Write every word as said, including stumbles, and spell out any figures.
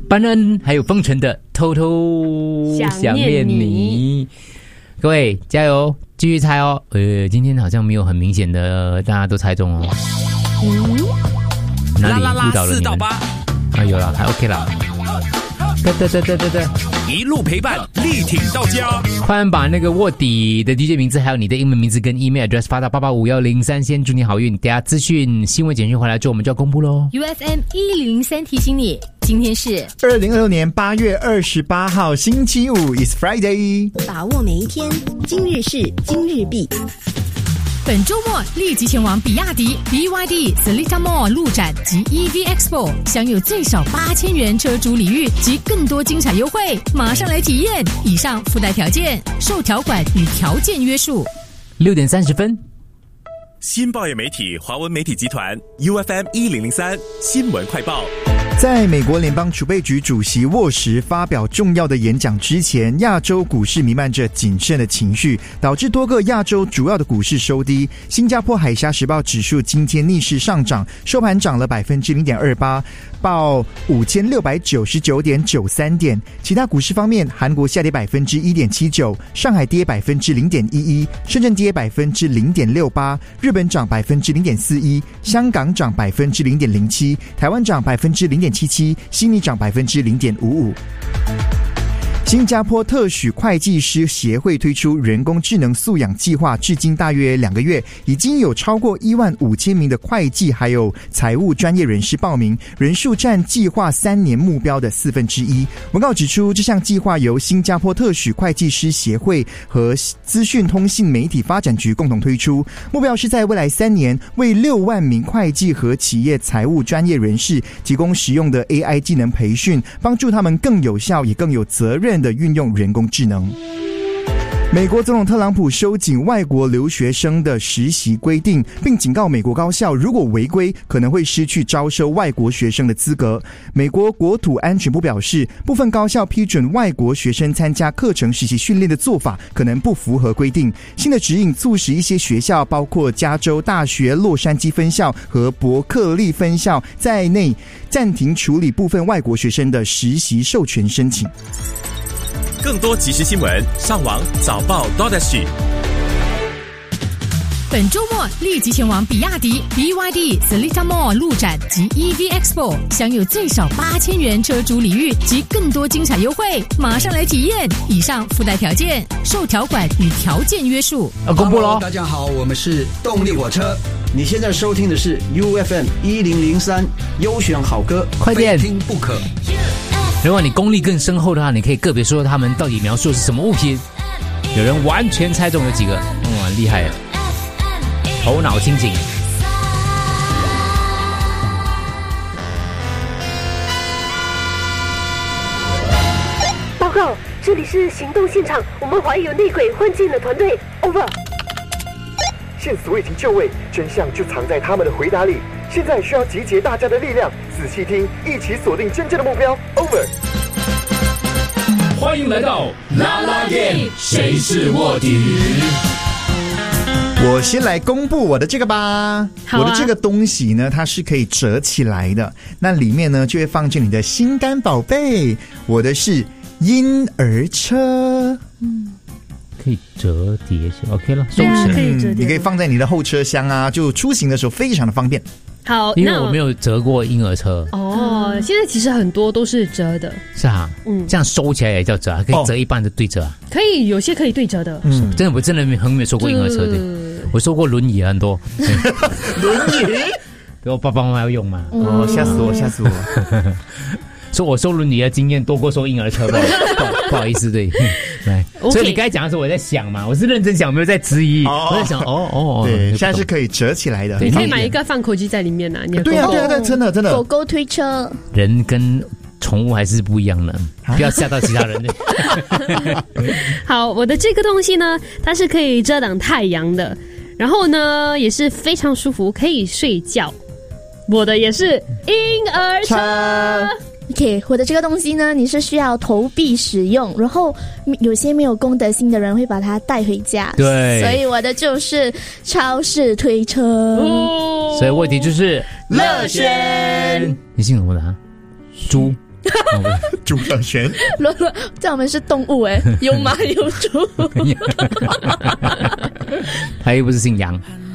班恩还有风尘的偷偷想念你。各位加油，继续猜哦。呃，今天好像没有很明显的，大家都猜中哦。嗯，哪里误导了你们？啊，有了，还 OK 啦。对对对对对对， 一路陪伴，力挺到家。 快把那个卧底的 D J 名字，还有你的英文名字跟 email address 发到八八五一零三，先祝你好运。等下资讯新闻简讯回来之后，我们就要公布喽。 U F M 一零零三提醒你，今天是二零二六年八月二十八号星期五 ，It's Friday。 把握每一天，今日事今日毕。 本周末立即前往比亚迪 B Y D Seletar Mall 路展及 E V Expo， 享有最少八千元车主礼遇及更多精彩优惠，马上来体验！以上附带条件，受条款与条件约束。 六点三十分， 新报业媒体华文媒体集团 U F M 一零零三新闻快报。 在美国联邦储备局主席沃什发表重要的演讲之前，亚洲股市弥漫着谨慎的情绪，导致多个亚洲主要的股市收低。新加坡海峡时报指数今天逆势上涨，收盘涨了 百分之零点二八， 报五千六百九十九点九三点。其他股市方面，韩国下跌 百分之一点七九， 上海跌 百分之零点一一， 深圳跌 百分之零点六八， 日本涨 百分之零点四一， 香港涨 百分之零点零七， 台湾涨 百分之零点七七， 悉尼涨 百分之零点五五。新加坡特许会计师协会推出人工智能素养计划，至今大约两个月，已经有超过一万五千名的会计还有财务专业人士报名，人数占计划三年目标的四分之一。文告指出，这项计划由新加坡特许会计师协会和资讯通信媒体发展局共同推出，目标是在未来三年为六万名会计和企业财务专业人士提供实用的 A I 技能培训，帮助他们更有效也更有责任的运用人工智能。美国总统特朗普收紧外国留学生的实习规定，并警告美国高校如果违规可能会失去招收外国学生的资格。美国国土安全部表示，部分高校批准外国学生参加课程实习训练的做法可能不符合规定。新的指引促使一些学校，包括加州大学洛杉矶分校和伯克利分校在内，暂停处理部分外国学生的实习授权申请。 更多即时新闻，上网早报 .sg。 本周末立即前往比亚迪 B Y D Seletar Mall 路展及 E V Expo， 享有最少八千元车主礼遇及更多精彩优惠，马上来体验！以上附带条件，受条款与条件约束。 要公布咯。 大家好，我们是动力火车。你现在收听的是 U F M 一零零三优选好歌， 快点非听不可。 如果你功力更深厚的话，你可以个别说他们到底描述的是什么物品。有人完全猜中有几个，哇，厉害，头脑清醒。 报告，这里是行动现场，我们怀疑有内鬼混进了团队。Over。 线索已经就位，真相就藏在他们的回答里。现在需要集结大家的力量，仔细听，一起锁定真正的目标。Over。 欢迎来到啦啦 game， 谁是卧底？ 我先来公布我的这个吧。 啊、 我的这个东西呢，它是可以折起来的，那里面呢就会放进你的心肝宝贝。我的是婴儿车。 嗯。可以折叠起来 ，OK 了，收起来。 可以折叠、 嗯，你可以放在你的后车厢啊，就出行的时候非常的方便。 好， 因为我没有折过婴儿车。 哦，现在其实很多都是折的。 是啊，嗯，这样收起来也叫折啊，可以折一半的对折啊。 哦、可以，有些可以对折的。 嗯，真的我真的很没有收过婴儿车的，我收过轮椅很多。 轮椅， 给我爸爸妈妈要用嘛。 哦，吓死我，吓死我。 说我收轮椅的经验多过收婴儿车，不好不好意思，对，对。Okay. 所以你刚才讲的时候，我在想嘛，我是认真想，没有在质疑。Oh. 我在想，哦哦， 对，现在是可以折起来的。 你可以买一个放口机在里面呐、啊。你对啊，对啊，对，真的真的。 狗狗推车， 人跟宠物还是不一样的，不要吓到其他人。 好，我的这个东西呢，它是可以遮挡太阳的，然后呢也是非常舒服，可以睡觉。我的也是婴儿车。 OK， 我的这个东西呢，你是需要投币使用，然后有些没有公德心的人会把它带回家。 对， 所以我的就是超市推车。 哦、所以问题就是乐轩，你姓什么的、啊？猪。 猪小璇， 罗罗在我们是动物哎，有马有猪。 他又不是姓杨。